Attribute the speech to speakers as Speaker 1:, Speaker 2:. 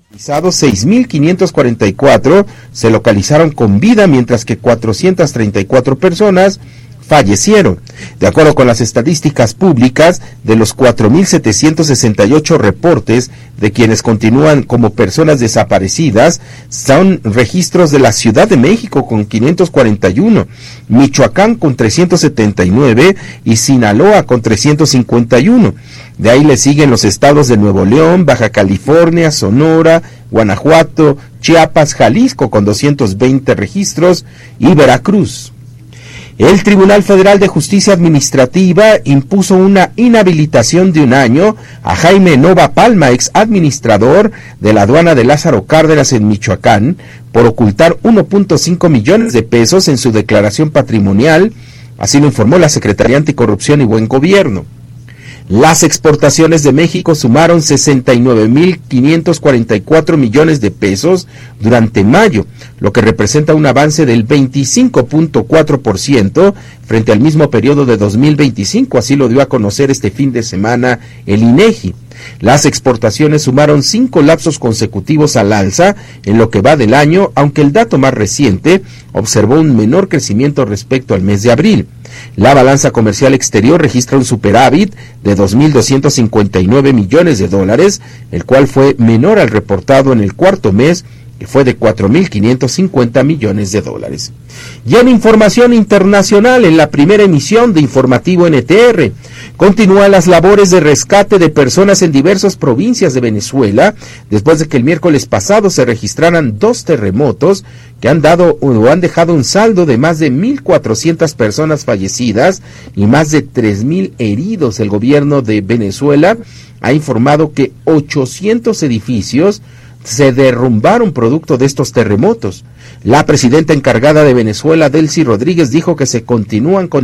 Speaker 1: 6.544 se localizaron con vida, mientras que 434 personas fallecieron. De acuerdo con las estadísticas públicas, de los 4.768 reportes de quienes continúan como personas desaparecidas, son registros de la Ciudad de México con 541, Michoacán con 379 y Sinaloa con 351. De ahí le siguen los estados de Nuevo León, Baja California, Sonora, Guanajuato, Chiapas, Jalisco con 220 registros y Veracruz. El Tribunal Federal de Justicia Administrativa impuso una inhabilitación de 1 año a Jaime Nova Palma, ex administrador de la aduana de Lázaro Cárdenas en Michoacán, por ocultar 1.5 millones de pesos en su declaración patrimonial, así lo informó la Secretaría Anticorrupción y Buen Gobierno. Las exportaciones de México sumaron 69.544 millones de pesos durante mayo, lo que representa un avance del 25.4% frente al mismo periodo de 2025, así lo dio a conocer este fin de semana el INEGI. Las exportaciones sumaron 5 lapsos consecutivos al alza en lo que va del año, aunque el dato más reciente observó un menor crecimiento respecto al mes de abril. La balanza comercial exterior registra un superávit de 2.259 millones de dólares, el cual fue menor al reportado en el cuarto mes, que fue de 4.550 millones de dólares. Y en información internacional, en la primera emisión de Informativo NTR, continúan las labores de rescate de personas en diversas provincias de Venezuela, después de que el miércoles pasado se registraran 2 terremotos que han dejado un saldo de más de 1.400 personas fallecidas y más de 3.000 heridos. El gobierno de Venezuela ha informado que 800 edificios se derrumbaron producto de estos terremotos. La presidenta encargada de Venezuela, Delcy Rodríguez, dijo que se continúan con